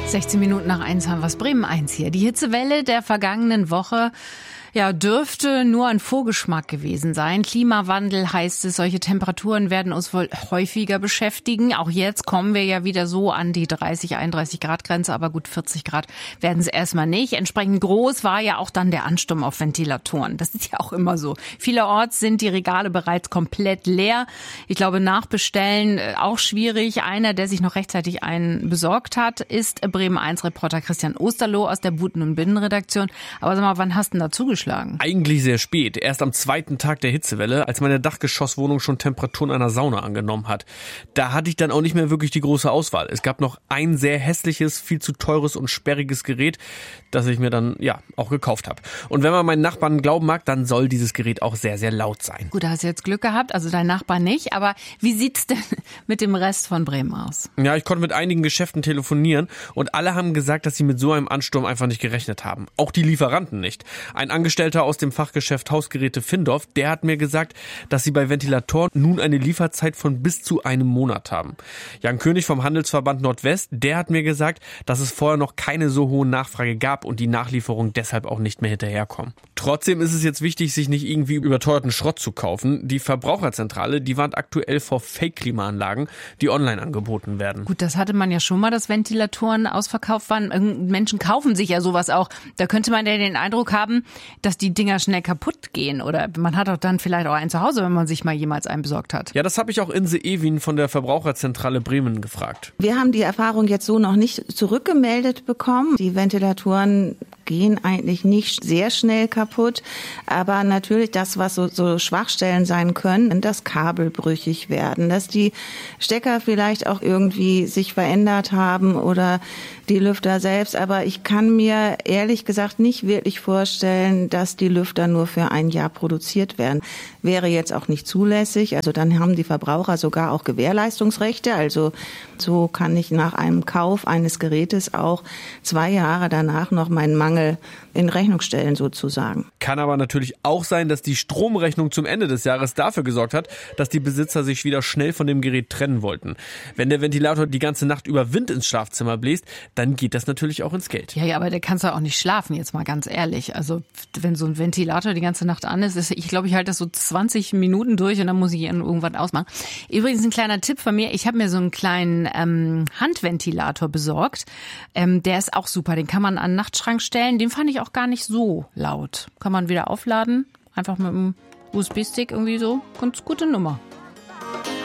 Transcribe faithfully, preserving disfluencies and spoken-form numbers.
sechzehn Minuten nach eins haben wir es. Bremen eins hier. Die Hitzewelle der vergangenen Woche ja, dürfte nur ein Vorgeschmack gewesen sein. Klimawandel heißt es, solche Temperaturen werden uns wohl häufiger beschäftigen. Auch jetzt kommen wir ja wieder so an die dreißig, einunddreißig Grad Grenze, aber gut vierzig Grad werden es erstmal nicht. Entsprechend groß war ja auch dann der Ansturm auf Ventilatoren. Das ist ja auch immer so. Vielerorts sind die Regale bereits komplett leer. Ich glaube, nachbestellen auch schwierig. Einer, der sich noch rechtzeitig einen besorgt hat, ist Bremen eins Reporter Christian Osterloh aus der Buten- und Binnenredaktion. Aber sag mal, wann hast du denn da zugeschlagen? Eigentlich sehr spät, erst am zweiten Tag der Hitzewelle, als meine Dachgeschosswohnung schon Temperaturen einer Sauna angenommen hat. Da hatte ich dann auch nicht mehr wirklich die große Auswahl. Es gab noch ein sehr hässliches, viel zu teures und sperriges Gerät, das ich mir dann ja auch gekauft habe. Und wenn man meinen Nachbarn glauben mag, dann soll dieses Gerät auch sehr, sehr laut sein. Gut, da hast du jetzt Glück gehabt, also dein Nachbar nicht. Aber wie sieht's denn mit dem Rest von Bremen aus? Ja, ich konnte mit einigen Geschäften telefonieren und alle haben gesagt, dass sie mit so einem Ansturm einfach nicht gerechnet haben. Auch die Lieferanten nicht. Ein Angestellter aus dem Fachgeschäft Hausgeräte Findorf, der hat mir gesagt, dass sie bei Ventilatoren nun eine Lieferzeit von bis zu einem Monat haben. Jan König vom Handelsverband Nordwest, der hat mir gesagt, dass es vorher noch keine so hohe Nachfrage gab und die Nachlieferung deshalb auch nicht mehr hinterherkommen. Trotzdem ist es jetzt wichtig, sich nicht irgendwie überteuerten Schrott zu kaufen. Die Verbraucherzentrale, die warnt aktuell vor Fake-Klimaanlagen, die online angeboten werden. Gut, das hatte man ja schon mal, dass Ventilatoren ausverkauft waren. Menschen kaufen sich ja sowas auch. Da könnte man ja den Eindruck haben, dass die Dinger schnell kaputt gehen. Oder man hat auch dann vielleicht auch einen zu Hause, wenn man sich mal jemals einen besorgt hat. Ja, das habe ich auch Inse Ewin von der Verbraucherzentrale Bremen gefragt. Wir haben die Erfahrung jetzt so noch nicht zurückgemeldet bekommen. Die Ventilatoren gehen eigentlich nicht sehr schnell kaputt. Aber natürlich das, was so, so Schwachstellen sein können, dass Kabel brüchig werden, dass die Stecker vielleicht auch irgendwie sich verändert haben oder die Lüfter selbst. Aber ich kann mir ehrlich gesagt nicht wirklich vorstellen, dass die Lüfter nur für ein Jahr produziert werden. Wäre jetzt auch nicht zulässig. Also dann haben die Verbraucher sogar auch Gewährleistungsrechte. Also so kann ich nach einem Kauf eines Gerätes auch zwei Jahre danach noch meinen Mangel in Rechnung stellen sozusagen. Kann aber natürlich auch sein, dass die Stromrechnung zum Ende des Jahres dafür gesorgt hat, dass die Besitzer sich wieder schnell von dem Gerät trennen wollten. Wenn der Ventilator die ganze Nacht über Wind ins Schlafzimmer bläst, dann geht das natürlich auch ins Geld. Ja, ja, aber der kannst du auch nicht schlafen, jetzt mal ganz ehrlich. Also wenn so ein Ventilator die ganze Nacht an ist, ist ich glaube, ich halte das so zwanzig Minuten durch und dann muss ich ihn irgendwann ausmachen. Übrigens ein kleiner Tipp von mir, ich habe mir so einen kleinen ähm, Handventilator besorgt. Ähm, der ist auch super, den kann man an den Nachtschrank stellen. Den fand ich auch gar nicht so laut. Kann man wieder aufladen, einfach mit einem U S B-Stick irgendwie so. Ganz gute Nummer.